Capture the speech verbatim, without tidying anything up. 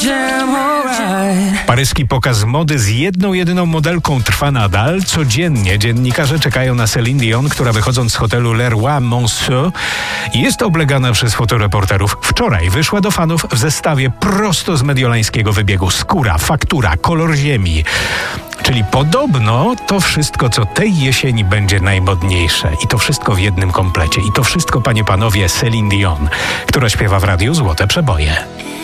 Paryski pokaz mody z jedną jedyną modelką trwa nadal. Codziennie dziennikarze czekają na Celine Dion, która wychodząc z hotelu Leroy Merlin jest oblegana przez fotoreporterów. Wczoraj wyszła do fanów w zestawie prosto z mediolańskiego wybiegu. Skóra, faktura, kolor ziemi. Czyli podobno to wszystko, co tej jesieni będzie najmodniejsze. I to wszystko w jednym komplecie. I to wszystko, panie, panowie, Celine Dion, która śpiewa w radiu złote przeboje.